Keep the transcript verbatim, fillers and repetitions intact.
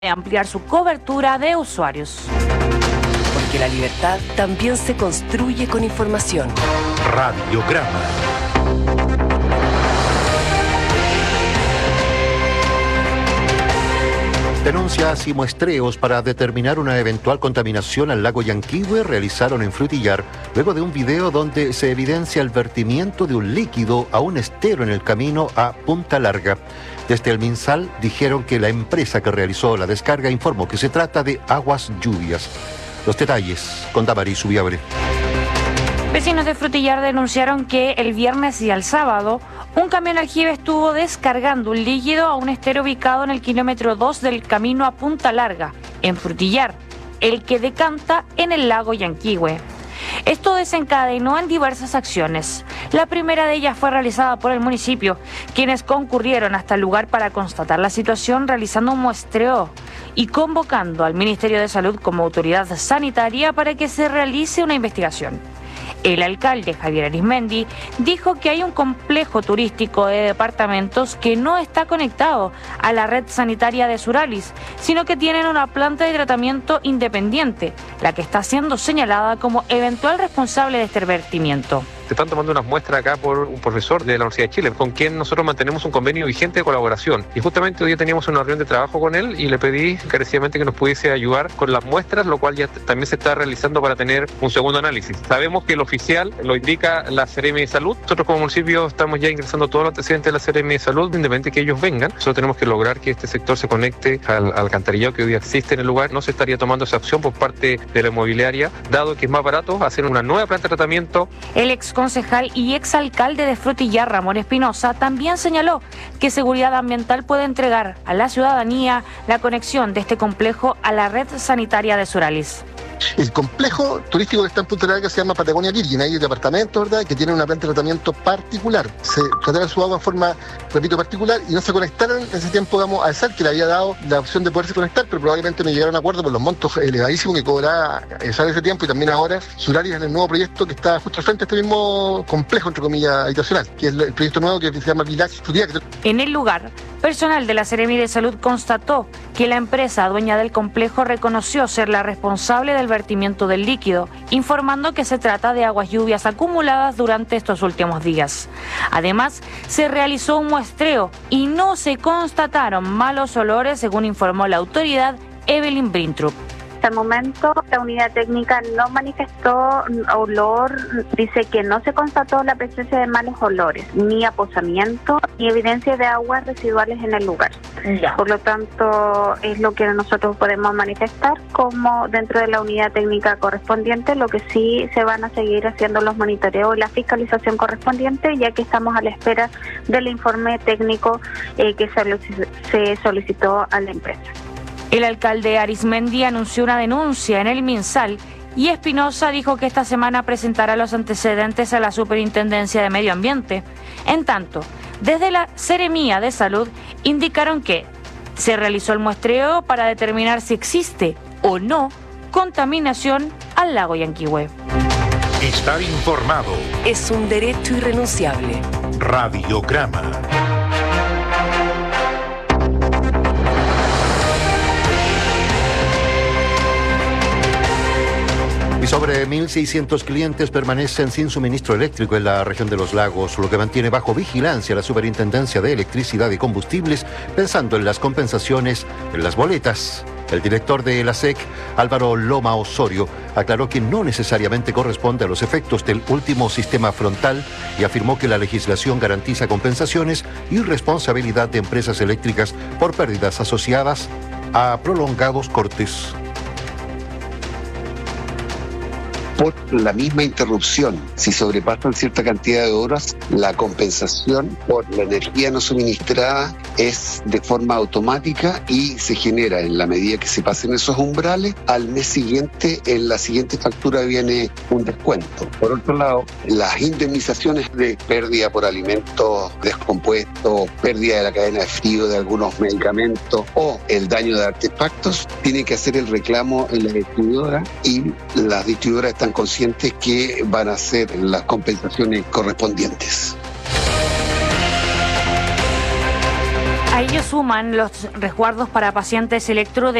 de ampliar su cobertura de usuarios. Porque la libertad también se construye con información. Radiograma. Denuncias y muestreos para determinar una eventual contaminación al lago Yanquihue realizaron en Frutillar, luego de un video donde se evidencia el vertimiento de un líquido a un estero en el camino a Punta Larga. Desde el MinSal dijeron que la empresa que realizó la descarga informó que se trata de aguas lluvias. Los detalles con Damaris Subiabre. Vecinos de Frutillar denunciaron que el viernes y el sábado un camión aljibe estuvo descargando un líquido a un estero ubicado en el kilómetro dos del camino a Punta Larga, en Frutillar, el que decanta en el lago Yanquihue. Esto desencadenó en diversas acciones. La primera de ellas fue realizada por el municipio, quienes concurrieron hasta el lugar para constatar la situación realizando un muestreo y convocando al Ministerio de Salud como autoridad sanitaria para que se realice una investigación. El alcalde Javier Arismendi dijo que hay un complejo turístico de departamentos que no está conectado a la red sanitaria de Suralis, sino que tienen una planta de tratamiento independiente, la que está siendo señalada como eventual responsable de este vertimiento. Se están tomando unas muestras acá por un profesor de la Universidad de Chile, con quien nosotros mantenemos un convenio vigente de colaboración. Y justamente hoy teníamos una reunión de trabajo con él y le pedí encarecidamente que nos pudiese ayudar con las muestras, lo cual ya también se está realizando para tener un segundo análisis. Sabemos que el oficial lo indica la Seremi de Salud. Nosotros como municipio estamos ya ingresando todos los antecedentes de la Seremi de Salud, independientemente de que ellos vengan. Nosotros tenemos que lograr que este sector se conecte al, al alcantarillado que hoy día existe en el lugar. No se estaría tomando esa opción por parte de la inmobiliaria, dado que es más barato hacer una nueva planta de tratamiento. El ex concejal y exalcalde de Frutillar, Ramón Espinosa, también señaló que Seguridad Ambiental puede entregar a la ciudadanía la conexión de este complejo a la red sanitaria de Suralis. El complejo turístico que está en Punta Larga se llama Patagonia Virgen. Hay departamentos, ¿verdad?, que tienen una planta de tratamiento particular. Se trataron su agua en forma, repito, particular y no se conectaron en ese tiempo, digamos, al S A L, que le había dado la opción de poderse conectar, pero probablemente no llegaron a acuerdo por los montos elevadísimos que cobraba S A L en ese tiempo y también ahora Suralis en el nuevo proyecto que está justo al frente de este mismo complejo, entre comillas, habitacional, que es el proyecto nuevo que se llama Village Frutillar. En el lugar, personal de la Seremi de Salud constató que la empresa dueña del complejo reconoció ser la responsable del vertimiento del líquido, informando que se trata de aguas lluvias acumuladas durante estos últimos días. Además, se realizó un muestreo y no se constataron malos olores, según informó la autoridad Evelyn Brintrup. Hasta el momento, la unidad técnica no manifestó olor, dice que no se constató la presencia de malos olores, ni aposamiento, ni evidencia de aguas residuales en el lugar. Ya. Por lo tanto, es lo que nosotros podemos manifestar como dentro de la unidad técnica correspondiente, lo que sí se van a seguir haciendo los monitoreos y la fiscalización correspondiente, ya que estamos a la espera del informe técnico eh, que se solicitó a la empresa. El alcalde Arismendi anunció una denuncia en el MinSal y Espinosa dijo que esta semana presentará los antecedentes a la Superintendencia de Medio Ambiente. En tanto, desde la Seremía de Salud indicaron que se realizó el muestreo para determinar si existe o no contaminación al lago Yanquihue. Estar informado es un derecho irrenunciable. Radiograma. Y sobre mil seiscientos clientes permanecen sin suministro eléctrico en la región de los lagos, lo que mantiene bajo vigilancia la Superintendencia de Electricidad y Combustibles, pensando en las compensaciones en las boletas. El director de la S E C, Álvaro Loma Osorio, aclaró que no necesariamente corresponde a los efectos del último sistema frontal y afirmó que la legislación garantiza compensaciones y responsabilidad de empresas eléctricas por pérdidas asociadas a prolongados cortes. Por la misma interrupción, si sobrepasan cierta cantidad de horas, la compensación por la energía no suministrada es de forma automática y se genera en la medida que se pasen esos umbrales. Al mes siguiente, en la siguiente factura viene un descuento. Por otro lado, las indemnizaciones de pérdida por alimentos descompuestos, pérdida de la cadena de frío de algunos medicamentos o el daño de artefactos, tienen que hacer el reclamo en la distribuidora y las distribuidoras están conscientes que van a hacer las compensaciones correspondientes. A ello suman los resguardos para pacientes electro de